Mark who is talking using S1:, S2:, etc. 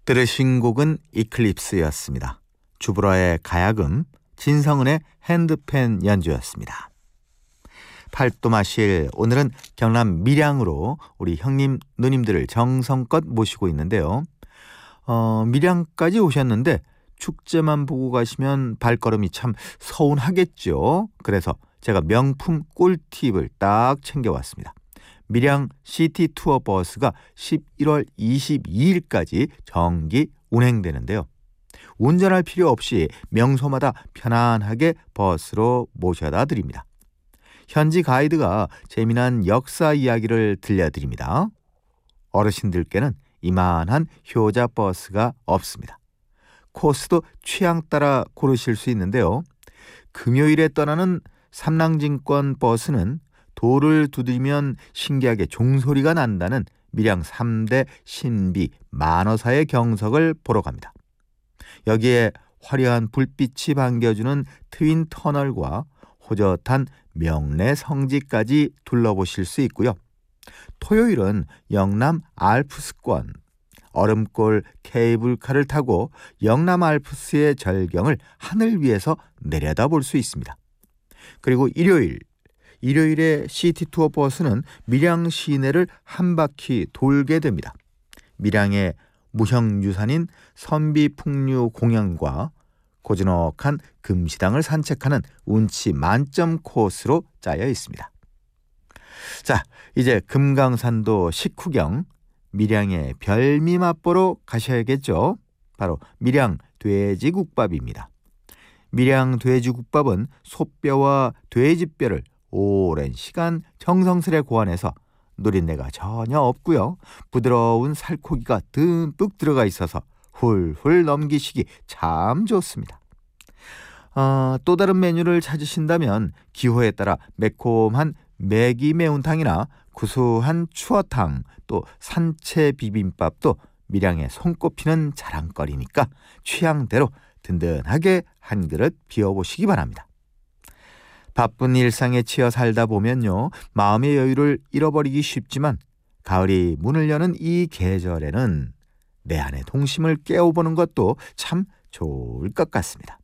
S1: 들으신 곡은 이클립스였습니다. 주브라의 가야금, 진성은의 핸드펜 연주였습니다. 팔도마실, 오늘은 경남 밀양으로 우리 형님 누님들을 정성껏 모시고 있는데요. 밀양까지 오셨는데 축제만 보고 가시면 발걸음이 참 서운하겠죠. 그래서 제가 명품 꿀팁을 딱 챙겨왔습니다. 밀양 시티 투어 버스가 11월 22일까지 정기 운행되는데요. 운전할 필요 없이 명소마다 편안하게 버스로 모셔다 드립니다. 현지 가이드가 재미난 역사 이야기를 들려드립니다. 어르신들께는 이만한 효자 버스가 없습니다. 코스도 취향 따라 고르실 수 있는데요. 금요일에 떠나는 삼랑진권 버스는 돌을 두드리면 신기하게 종소리가 난다는 밀양 3대 신비 만어사의 경석을 보러 갑니다. 여기에 화려한 불빛이 반겨주는 트윈 터널과 호젓한 명례 성지까지 둘러보실 수 있고요. 토요일은 영남 알프스권, 얼음골 케이블카를 타고 영남 알프스의 절경을 하늘 위에서 내려다볼 수 있습니다. 그리고 일요일에 시티투어 버스는 밀양 시내를 한 바퀴 돌게 됩니다. 밀양의 무형유산인 선비풍류 공양과 고즈넉한 금시당을 산책하는 운치 만점 코스로 짜여 있습니다. 자, 이제 금강산도 식후경, 밀양의 별미 맛보러 가셔야겠죠. 바로 밀양 돼지국밥입니다. 밀양 돼지국밥은 소뼈와 돼지뼈를 오랜 시간 정성스레 고안해서 노린내가 전혀 없고요. 부드러운 살코기가 듬뿍 들어가 있어서 훌훌 넘기시기 참 좋습니다. 또 다른 메뉴를 찾으신다면 기호에 따라 매콤한 매기 매운탕이나 구수한 추어탕, 또 산채 비빔밥도 밀양에 손꼽히는 자랑거리니까 취향대로 든든하게 한 그릇 비워보시기 바랍니다. 바쁜 일상에 치여 살다 보면요, 마음의 여유를 잃어버리기 쉽지만 가을이 문을 여는 이 계절에는 내 안의 동심을 깨워보는 것도 참 좋을 것 같습니다.